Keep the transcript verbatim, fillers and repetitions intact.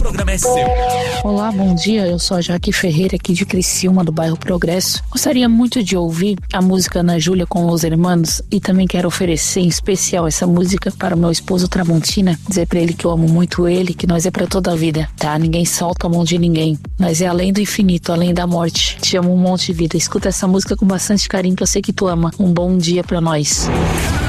programa é seu. Olá, bom dia. Eu sou a Jaque Ferreira, aqui de Criciúma, do bairro Progresso. Gostaria muito de ouvir a música Ana Júlia com Los Hermanos e também quero oferecer em especial essa música para o meu esposo Tramontina. Dizer pra ele que eu amo muito ele, que nós é pra toda a vida, tá? Ninguém solta a mão de ninguém. Nós é além do infinito, além da morte. Te amo um monte de vida. Escuta essa música com bastante carinho que eu sei que tu ama. Um bom dia pra nós.